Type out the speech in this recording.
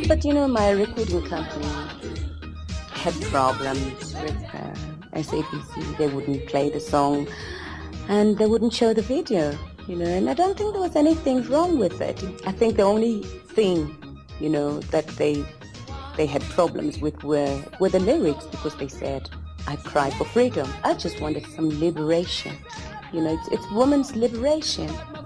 But my recording company had problems with SABC. They wouldn't play the song and they wouldn't show the video, and I don't think there was anything wrong with it. I think the only thing, that they had problems with were the lyrics, because they said, I cry for freedom. I just wanted some liberation. It's women's liberation.